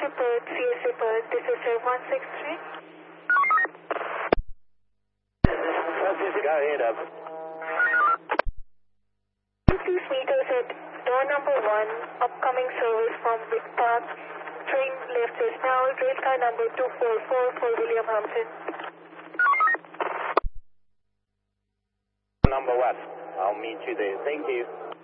CSA Perth, this is 7163. Go ahead, up. Please meet us at door number 1, upcoming service from Vic Park. Train left just now, rail car number 244 for William Hampton. Number 1. I'll meet you there. Thank you.